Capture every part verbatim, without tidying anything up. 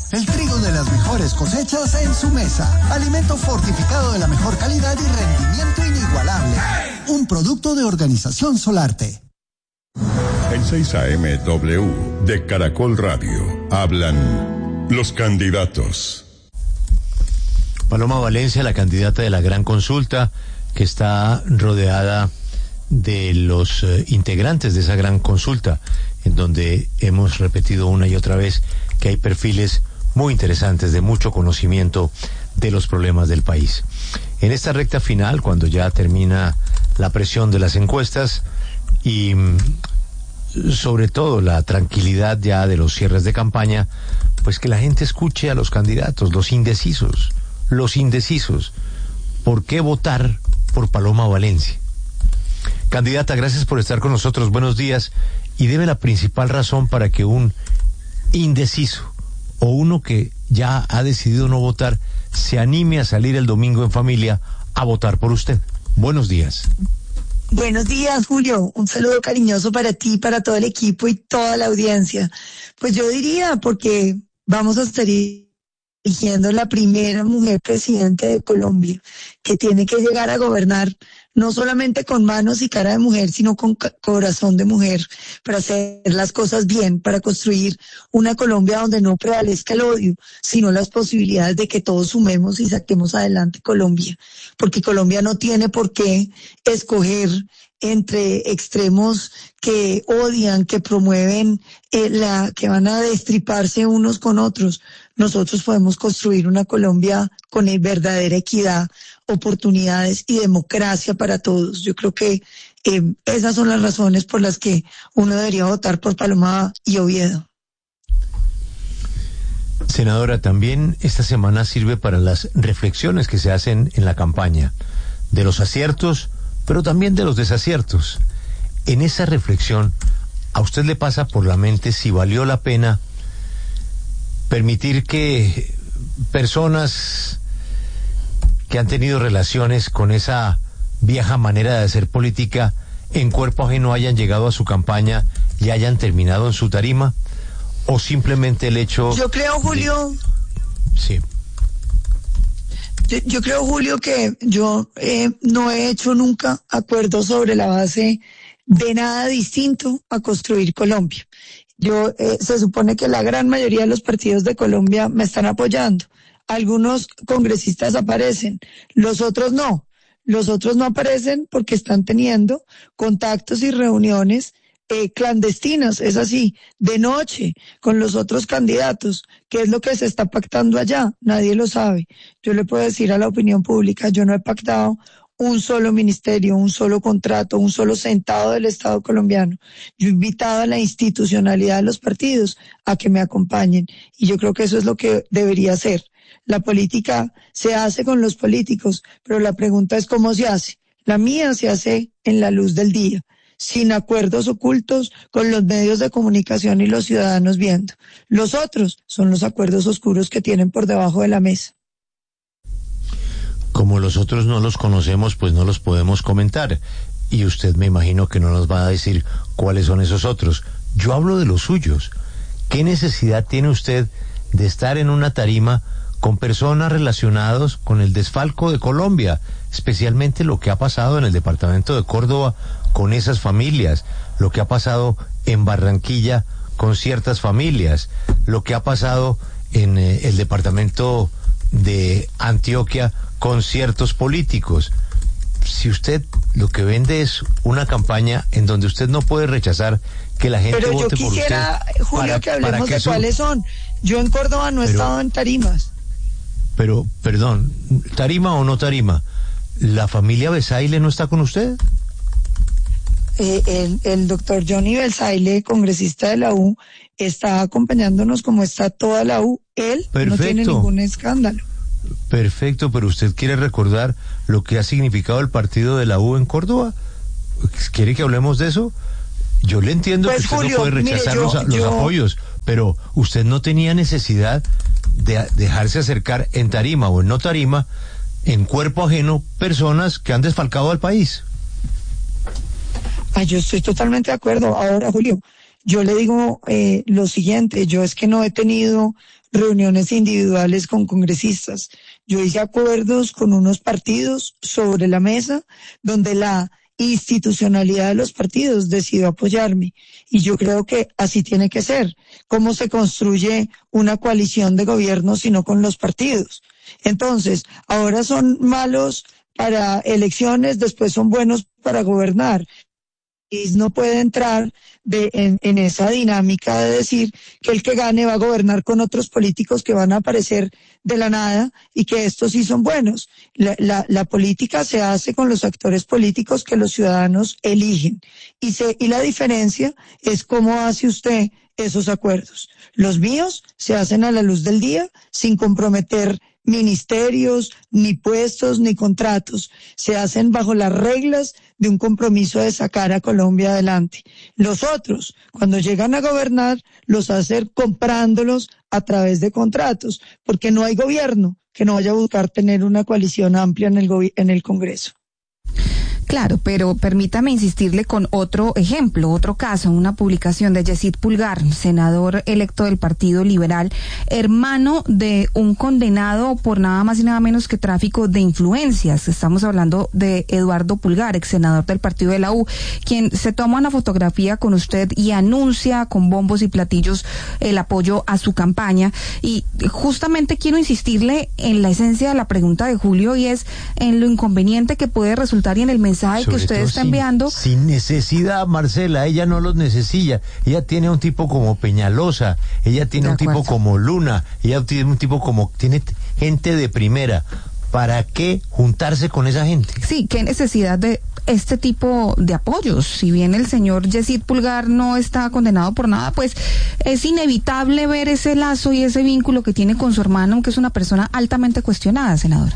El trigo de las mejores cosechas en su mesa. Alimento fortificado de la mejor calidad y rendimiento inigualable. Un producto de Organización Solarte. En seis A M W de Caracol Radio hablan los candidatos. Paloma Valencia, la candidata de la Gran Consulta, que está rodeada de los eh, integrantes de esa Gran Consulta, en donde hemos repetido una y otra vez que hay perfiles muy interesantes, de mucho conocimiento de los problemas del país. En esta recta final, cuando ya termina la presión de las encuestas y sobre todo la tranquilidad ya de los cierres de campaña, pues que la gente escuche a los candidatos, los indecisos, los indecisos. ¿Por qué votar por Paloma Valencia? Candidata, gracias por estar con nosotros, buenos días. Y debe la principal razón para que un indeciso o uno que ya ha decidido no votar se anime a salir el domingo en familia a votar por usted. Buenos días. Buenos días, Julio. Un saludo cariñoso para ti, para todo el equipo y toda la audiencia. Pues yo diría, porque vamos a estar eligiendo la primera mujer presidente de Colombia, que tiene que llegar a gobernar no solamente con manos y cara de mujer, sino con corazón de mujer, para hacer las cosas bien, para construir una Colombia donde no prevalezca el odio, sino las posibilidades de que todos sumemos y saquemos adelante Colombia. Porque Colombia no tiene por qué escoger entre extremos que odian, que promueven, eh, la, que van a destriparse unos con otros. Nosotros podemos construir una Colombia con verdadera equidad, oportunidades y democracia para todos. Yo creo que eh, esas son las razones por las que uno debería votar por Paloma y Oviedo. Senadora, también esta semana sirve para las reflexiones que se hacen en la campaña, de los aciertos, pero también de los desaciertos. En esa reflexión, ¿a usted le pasa por la mente si valió la pena permitir que personas que han tenido relaciones con esa vieja manera de hacer política en cuerpo ajeno hayan llegado a su campaña y hayan terminado en su tarima? ¿O simplemente el hecho... Yo creo, Julio... De... Sí. Yo, yo creo, Julio, que yo eh, no he hecho nunca acuerdos sobre la base de nada distinto a construir Colombia. Yo eh, se supone que la gran mayoría de los partidos de Colombia me están apoyando. Algunos congresistas aparecen, los otros no. Los otros no aparecen porque están teniendo contactos y reuniones eh, clandestinas, es así, de noche, con los otros candidatos. ¿Qué es lo que se está pactando allá? Nadie lo sabe. Yo le puedo decir a la opinión pública, yo no he pactado un solo ministerio, un solo contrato, un solo centavo del Estado colombiano. Yo he invitado a la institucionalidad de los partidos a que me acompañen y yo creo que eso es lo que debería ser. La política se hace con los políticos, pero la pregunta es cómo se hace. La mía se hace en la luz del día, sin acuerdos ocultos, con los medios de comunicación y los ciudadanos viendo. Los otros son los acuerdos oscuros que tienen por debajo de la mesa. Como los otros no los conocemos, pues no los podemos comentar. Y usted me imagino que no nos va a decir cuáles son esos otros. Yo hablo de los suyos. ¿Qué necesidad tiene usted de estar en una tarima con personas relacionadas con el desfalco de Colombia, especialmente lo que ha pasado en el departamento de Córdoba con esas familias, lo que ha pasado en Barranquilla con ciertas familias, lo que ha pasado en eh, el departamento de Antioquia con ciertos políticos? Si usted lo que vende es una campaña en donde usted no puede rechazar que la gente Pero vote por usted. Pero yo quisiera, Julio, para, que hablemos que de eso... cuáles son. Yo en Córdoba no he Pero... estado en tarimas. Pero, perdón, ¿tarima o no tarima? ¿La familia Besaile no está con usted? Eh, el, el doctor Johnny Besaile, congresista de la U, está acompañándonos como está toda la U. Él Perfecto. No tiene ningún escándalo. Perfecto, pero usted quiere recordar lo que ha significado el partido de la U en Córdoba. ¿Quiere que hablemos de eso? Yo le entiendo pues, que usted Julio, no puede rechazar mire, yo, los, yo... los apoyos, pero usted no tenía necesidad de dejarse acercar en tarima o en no tarima, en cuerpo ajeno, personas que han desfalcado al país. Ah, yo estoy totalmente de acuerdo. Ahora, Julio, yo le digo eh, lo siguiente, yo es que no he tenido reuniones individuales con congresistas. Yo hice acuerdos con unos partidos sobre la mesa donde la institucionalidad de los partidos decidió apoyarme. Y yo creo que así tiene que ser. ¿Cómo se construye una coalición de gobierno si no con los partidos? Entonces, ahora son malos para elecciones, después son buenos para gobernar. Y no puede entrar de, en, en esa dinámica de decir que el que gane va a gobernar con otros políticos que van a aparecer de la nada y que estos sí son buenos. La, la, la política se hace con los actores políticos que los ciudadanos eligen. Y, se, y la diferencia es cómo hace usted esos acuerdos. Los míos se hacen a la luz del día sin comprometer ministerios, ni puestos, ni contratos. Se hacen bajo las reglas de un compromiso de sacar a Colombia adelante. Los otros, cuando llegan a gobernar, los hacen comprándolos a través de contratos, porque no hay gobierno que no vaya a buscar tener una coalición amplia en el, gobi- en el Congreso. Claro, pero permítame insistirle con otro ejemplo, otro caso, una publicación de Yesid Pulgar, senador electo del Partido Liberal, hermano de un condenado por nada más y nada menos que tráfico de influencias. Estamos hablando de Eduardo Pulgar, ex senador del Partido de la U, quien se toma una fotografía con usted y anuncia con bombos y platillos el apoyo a su campaña. Y justamente quiero insistirle en la esencia de la pregunta de Julio, y es en lo inconveniente que puede resultar y en el mensaje que usted está enviando. Sin, sin necesidad, Marcela, ella no los necesita. Ella tiene un tipo como Peñalosa, ella tiene un tipo como Luna, ella tiene un tipo como, tiene gente de primera. ¿Para qué juntarse con esa gente? Sí, qué necesidad de este tipo de apoyos. Si bien el señor Yesid Pulgar no está condenado por nada, pues es inevitable ver ese lazo y ese vínculo que tiene con su hermano, que es una persona altamente cuestionada, senadora.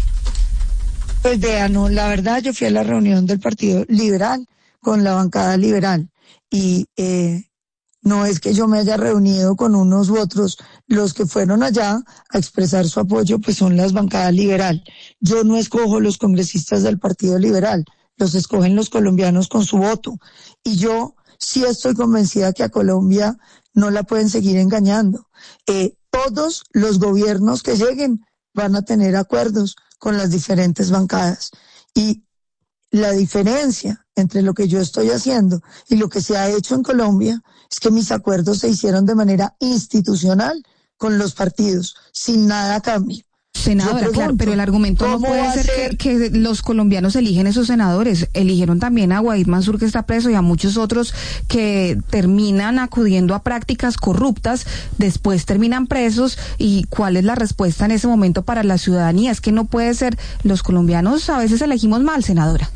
Pues vean, no, la verdad yo fui a la reunión del Partido Liberal con la bancada liberal y eh, no es que yo me haya reunido con unos u otros, los que fueron allá a expresar su apoyo pues son las bancadas liberal. Yo no escojo los congresistas del Partido Liberal, los escogen los colombianos con su voto y yo sí estoy convencida que a Colombia no la pueden seguir engañando. Eh, todos los gobiernos que lleguen van a tener acuerdos con las diferentes bancadas. Y la diferencia entre lo que yo estoy haciendo y lo que se ha hecho en Colombia es que mis acuerdos se hicieron de manera institucional con los partidos, sin nada a cambio. Senadora, pregunto, claro, pero el argumento no puede ser, ser que, que los colombianos eligen esos senadores. Eligieron también a Guaid Mansur, que está preso, y a muchos otros que terminan acudiendo a prácticas corruptas, después terminan presos. ¿Y cuál es la respuesta en ese momento para la ciudadanía? Es que no puede ser, los colombianos a veces elegimos mal, senadora.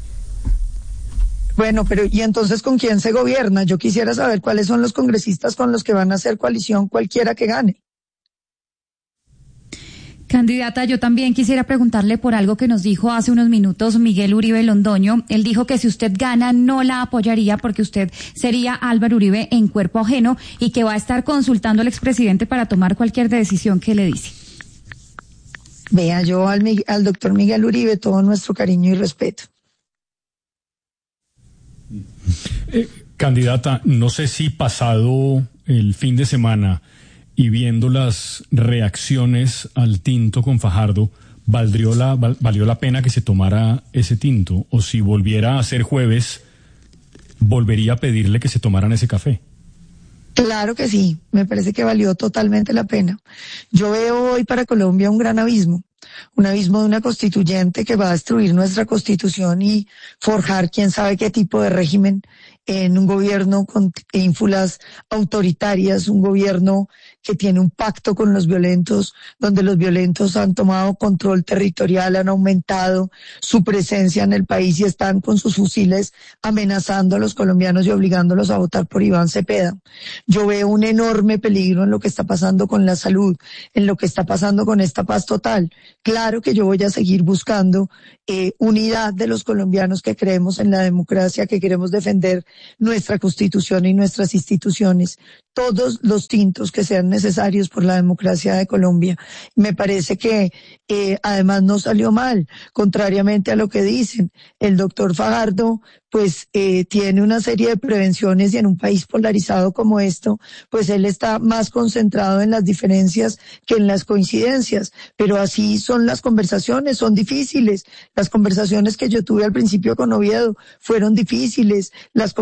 Bueno, pero ¿y entonces con quién se gobierna? Yo quisiera saber cuáles son los congresistas con los que van a hacer coalición cualquiera que gane. Candidata, yo también quisiera preguntarle por algo que nos dijo hace unos minutos Miguel Uribe Londoño. Él dijo que si usted gana no la apoyaría porque usted sería Álvaro Uribe en cuerpo ajeno y que va a estar consultando al expresidente para tomar cualquier decisión que le dice. Vea, yo al, al doctor Miguel Uribe todo nuestro cariño y respeto. Eh, candidata, no sé si pasado el fin de semana y viendo las reacciones al tinto con Fajardo, ¿valdrió la, val, ¿valió la pena que se tomara ese tinto? O si volviera a ser jueves, ¿volvería a pedirle que se tomaran ese café? Claro que sí, me parece que valió totalmente la pena. Yo veo hoy para Colombia un gran abismo, un abismo de una constituyente que va a destruir nuestra constitución y forjar quién sabe qué tipo de régimen en un gobierno con ínfulas autoritarias, un gobierno que tiene un pacto con los violentos, donde los violentos han tomado control territorial, han aumentado su presencia en el país y están con sus fusiles amenazando a los colombianos y obligándolos a votar por Iván Cepeda. Yo veo un enorme peligro en lo que está pasando con la salud, en lo que está pasando con esta paz total. Claro que yo voy a seguir buscando eh, unidad de los colombianos que creemos en la democracia, que queremos defender nuestra Constitución y nuestras instituciones todos los tintos que sean necesarios por la democracia de Colombia. Me parece que eh, además no salió mal, contrariamente a lo que dicen. El doctor Fajardo pues eh, tiene una serie de prevenciones y en un país polarizado como esto, pues él está más concentrado en las diferencias que en las coincidencias, pero así son las conversaciones, son difíciles. Las conversaciones que yo tuve al principio con Oviedo fueron difíciles, las